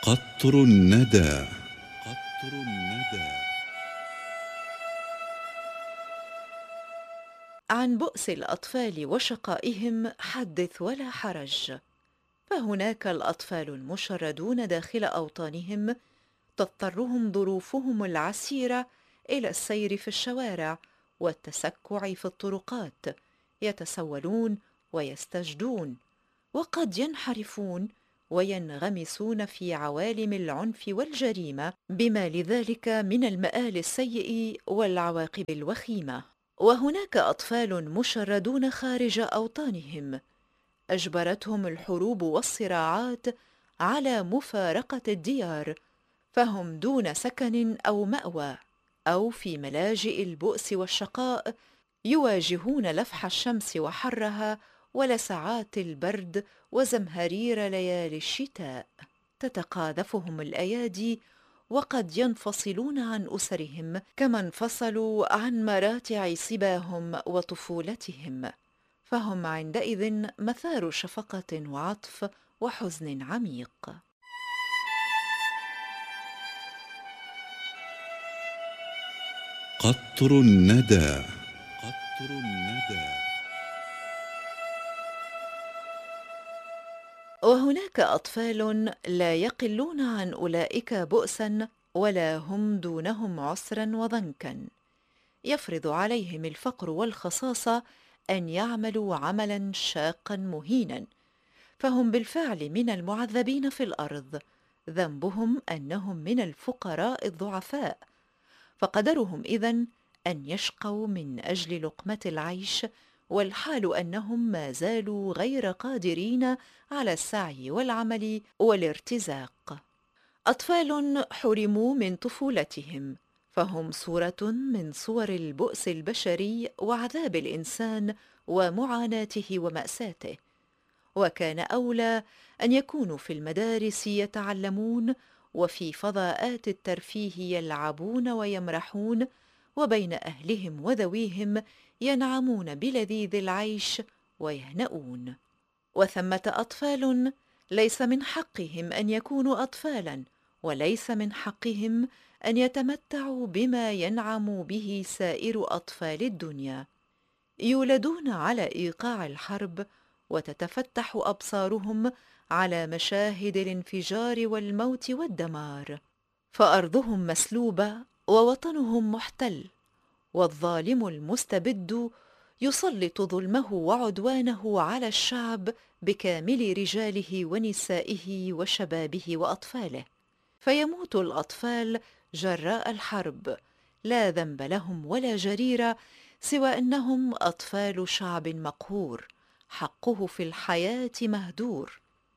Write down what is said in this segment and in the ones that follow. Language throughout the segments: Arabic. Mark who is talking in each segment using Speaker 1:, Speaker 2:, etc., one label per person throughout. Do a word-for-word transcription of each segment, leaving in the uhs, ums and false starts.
Speaker 1: قطر الندى. قطر الندى.
Speaker 2: عن بؤس الأطفال وشقائهم حدث ولا حرج. فهناك الأطفال المشردون داخل أوطانهم تضطرهم ظروفهم العسيرة إلى السير في الشوارع والتسكع في الطرقات، يتسولون ويستجدون، وقد ينحرفون وينغمسون في عوالم العنف والجريمة بما لذلك من المآل السيء والعواقب الوخيمة. وهناك أطفال مشردون خارج أوطانهم أجبرتهم الحروب والصراعات على مفارقة الديار، فهم دون سكن أو مأوى، أو في ملاجئ البؤس والشقاء يواجهون لفح الشمس وحرها ولسعات البرد وزمهرير ليالي الشتاء. تتقاذفهم الأيادي وقد ينفصلون عن أسرهم كما انفصلوا عن مراتع صباهم وطفولتهم، فهم عندئذ مثار شفقة وعطف وحزن عميق.
Speaker 1: قطر الندى. قطر الندى.
Speaker 2: وهناك أطفال لا يقلون عن أولئك بؤسا ولا هم دونهم عسرا وضنكا، يفرض عليهم الفقر والخصاصة أن يعملوا عملا شاقا مهينا، فهم بالفعل من المعذبين في الأرض، ذنبهم أنهم من الفقراء الضعفاء، فقدرهم إذن أن يشقوا من أجل لقمة العيش، والحال أنهم ما زالوا غير قادرين على السعي والعمل والارتزاق. أطفال حرموا من طفولتهم، فهم صورة من صور البؤس البشري وعذاب الإنسان ومعاناته ومأساته، وكان أولى أن يكونوا في المدارس يتعلمون، وفي فضاءات الترفيه يلعبون ويمرحون، وبين أهلهم وذويهم ينعمون بلذيذ العيش ويهنؤون. وثمة أطفال ليس من حقهم أن يكونوا أطفالا، وليس من حقهم أن يتمتعوا بما ينعم به سائر أطفال الدنيا. يولدون على إيقاع الحرب، وتتفتح أبصارهم على مشاهد الانفجار والموت والدمار، فأرضهم مسلوبة ووطنهم محتل، والظالم المستبد يسلط ظلمه وعدوانه على الشعب بكامل رجاله ونسائه وشبابه وأطفاله، فيموت الأطفال جراء الحرب، لا ذنب لهم ولا جريرة، سوى أنهم أطفال شعب مقهور حقه في الحياة مهدور.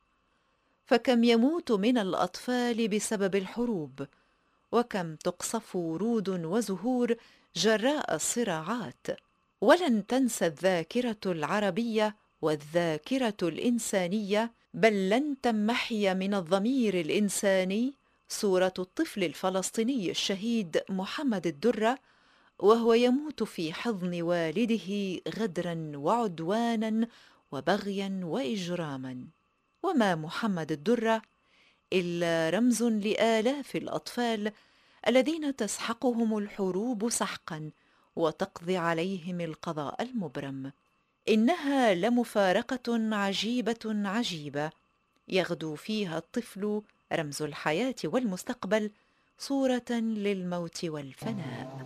Speaker 2: فكم يموت من الأطفال بسبب الحروب، وكم تقصف ورود وزهور جراء الصراعات. ولن تنسى الذاكرة العربية والذاكرة الإنسانية، بل لن تمحي من الضمير الإنساني صورة الطفل الفلسطيني الشهيد محمد الدرة، وهو يموت في حضن والده غدرا وعدوانا وبغيا وإجراما. وما محمد الدرة إلا رمز لآلاف الأطفال الذين تسحقهم الحروب سحقا وتقضي عليهم القضاء المبرم. إنها لمفارقة عجيبة عجيبة، يغدو فيها الطفل رمز الحياة والمستقبل، صورة للموت والفناء.